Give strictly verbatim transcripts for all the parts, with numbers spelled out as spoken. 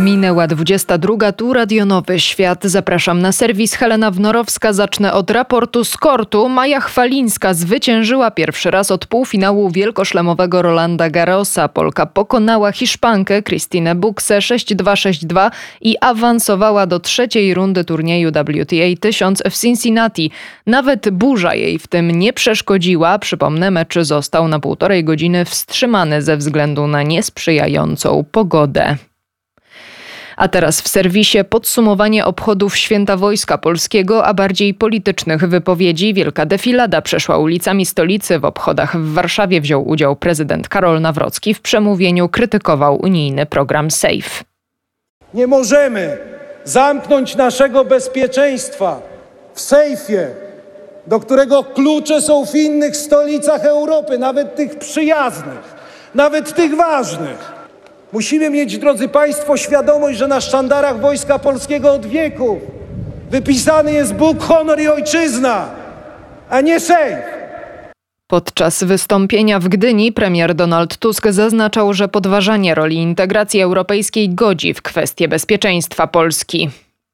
Minęła dwudziesta druga, tu Radio Nowy Świat. Zapraszam na serwis. Helena Wnorowska. Zacznę od raportu z kortu. Maja Chwalińska zwyciężyła pierwszy raz od półfinału wielkoszlemowego Rolanda Garrosa. Polka pokonała Hiszpankę Christinę Buxę sześć dwa sześć dwa i awansowała do trzeciej rundy turnieju W T A tysiąc w Cincinnati. Nawet burza jej w tym nie przeszkodziła. Przypomnę, mecz został na półtorej godziny wstrzymany ze względu na niesprzyjającą pogodę. A teraz w serwisie podsumowanie obchodów Święta Wojska Polskiego, a bardziej politycznych wypowiedzi. Wielka defilada przeszła ulicami stolicy. W obchodach w Warszawie wziął udział prezydent Karol Nawrocki. W przemówieniu krytykował unijny program SAFE. Nie możemy zamknąć naszego bezpieczeństwa w sejfie, do którego klucze są w innych stolicach Europy, nawet tych przyjaznych, nawet tych ważnych. Musimy mieć, drodzy Państwo, świadomość, że na sztandarach Wojska Polskiego od wieków wypisany jest Bóg, honor i ojczyzna, a nie sejf. Podczas wystąpienia w Gdyni premier Donald Tusk zaznaczał, że podważanie roli integracji europejskiej godzi w kwestię bezpieczeństwa Polski.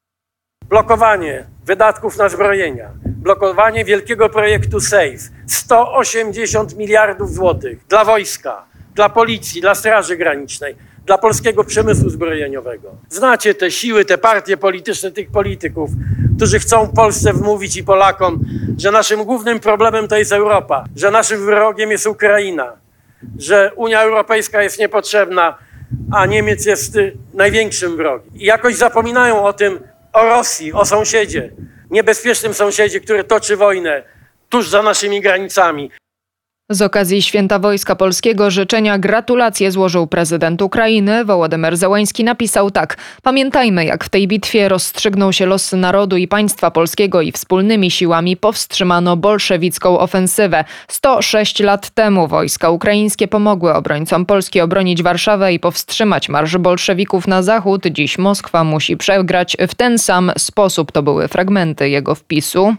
Blokowanie wydatków na zbrojenia, blokowanie wielkiego projektu SAFE, sto osiemdziesiąt miliardów złotych dla wojska, dla policji, dla Straży Granicznej, dla polskiego przemysłu zbrojeniowego. Znacie te siły, te partie polityczne tych polityków, którzy chcą Polsce wmówić i Polakom, że naszym głównym problemem to jest Europa, że naszym wrogiem jest Ukraina, że Unia Europejska jest niepotrzebna, a Niemiec jest największym wrogiem. I jakoś zapominają o tym, o Rosji, o sąsiedzie, niebezpiecznym sąsiedzie, który toczy wojnę tuż za naszymi granicami. Z okazji Święta Wojska Polskiego życzenia gratulacje złożył prezydent Ukrainy. Wołodymyr Zełański napisał tak. Pamiętajmy, jak w tej bitwie rozstrzygnął się los narodu i państwa polskiego i wspólnymi siłami powstrzymano bolszewicką ofensywę. sto sześć lat temu wojska ukraińskie pomogły obrońcom Polski obronić Warszawę i powstrzymać marsz bolszewików na zachód. Dziś Moskwa musi przegrać w ten sam sposób. To były fragmenty jego wpisu.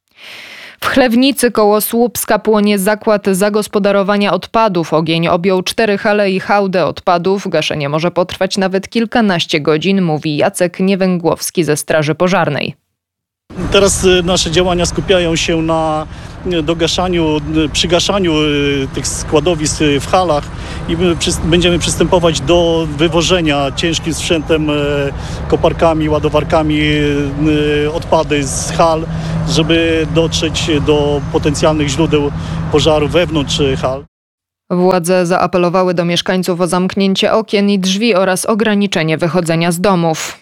W Chlewnicy koło Słupska płonie zakład zagospodarowania odpadów. Ogień objął cztery hale i hałdę odpadów. Gaszenie może potrwać nawet kilkanaście godzin, mówi Jacek Niewęgłowski ze Straży Pożarnej. Teraz nasze działania skupiają się na dogaszaniu, przygaszaniu tych składowisk w halach i będziemy przystępować do wywożenia ciężkim sprzętem, koparkami, ładowarkami odpady z hal, żeby dotrzeć do potencjalnych źródeł pożaru wewnątrz hal. Władze zaapelowały do mieszkańców o zamknięcie okien i drzwi oraz ograniczenie wychodzenia z domów.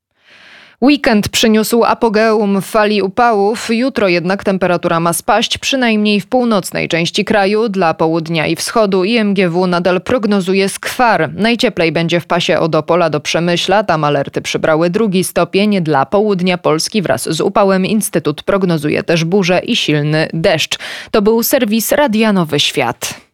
Weekend przyniósł apogeum fali upałów. Jutro jednak temperatura ma spaść, przynajmniej w północnej części kraju. Dla południa i wschodu I M G W nadal prognozuje skwar. Najcieplej będzie w pasie od Opola do Przemyśla. Tam alerty przybrały drugi stopień. Dla południa Polski wraz z upałem Instytut prognozuje też burzę i silny deszcz. To był serwis Radia Nowy Świat.